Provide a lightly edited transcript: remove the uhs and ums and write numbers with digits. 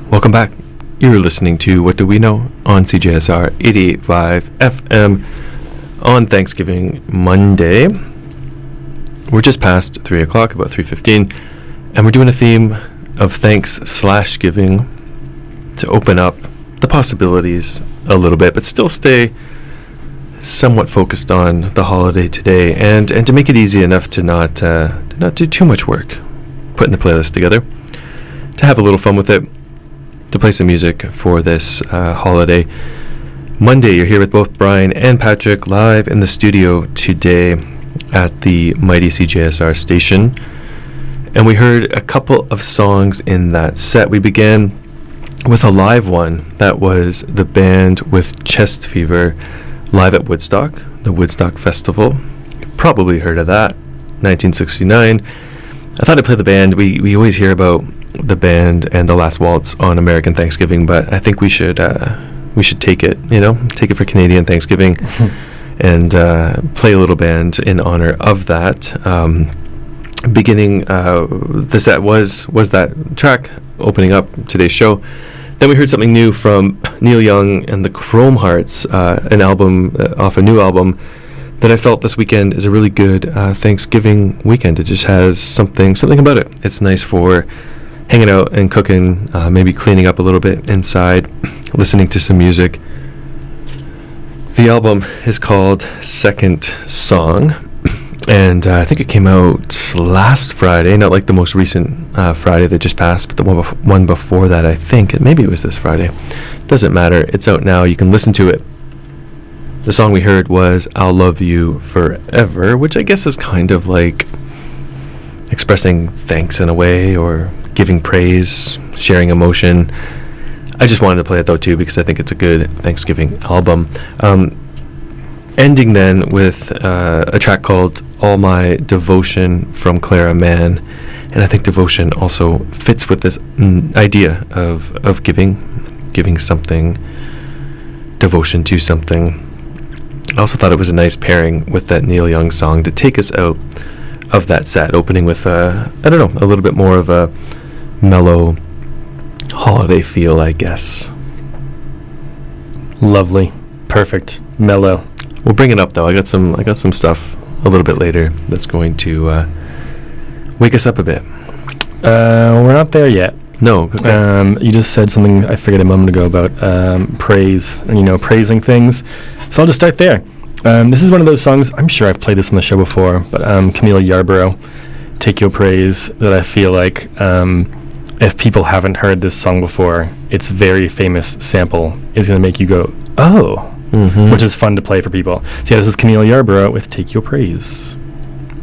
Welcome back. You're listening to What Do We Know on CJSR 88.5 FM on Thanksgiving Monday. We're just past 3 o'clock, about 3:15, and we're doing a theme of thanks/giving to open up the possibilities a little bit, but still stay somewhat focused on the holiday today, and to make it easy enough to not do too much work putting the playlist together, to have a little fun with it, to play some music for this holiday. Monday, you're here with both Brian and Patrick live in the studio today at the mighty CJSR station. And we heard a couple of songs in that set. We began with a live one. That was the band with Chest Fever live at Woodstock, the Woodstock Festival. You've probably heard of that, 1969. I thought I'd play the band. We always hear about the band and The Last Waltz on American Thanksgiving, but I think we should take it, take it for Canadian Thanksgiving and play a little band in honor of that. Beginning the set was that track opening up today's show. Then we heard something new from Neil Young and the Chrome Hearts, an album off a new album that I felt this weekend is a really good Thanksgiving weekend. It just has something about it. It's nice for hanging out and cooking, maybe cleaning up a little bit inside, listening to some music. The album is called Second Song, and I think it came out last Friday, not like the most recent Friday that just passed, but the one before that, I think. Maybe it was this Friday. Doesn't matter. It's out now. You can listen to it. The song we heard was I'll Love You Forever, which I guess is kind of like expressing thanks in a way, or giving praise, sharing emotion. I just wanted to play it though too because I think it's a good Thanksgiving album. Ending then with a track called All My Devotion from Clara Mann, and I think devotion also fits with this idea of giving something, devotion to something. I also thought it was a nice pairing with that Neil Young song to take us out of that set, opening with a little bit more of a mellow holiday feel, I guess. Lovely, perfect, mellow. We'll bring it up though. I got some stuff a little bit later that's going to wake us up a bit. We're not there yet. No. Okay. You just said something I figured a moment ago about praise and praising things. So I'll just start there. This is one of those songs, I'm sure I've played this on the show before, but Camille Yarborough, Take Your Praise, that I feel like if people haven't heard this song before, its very famous sample is going to make you go, oh, which is fun to play for people. So yeah, this is Camille Yarborough with Take Your Praise.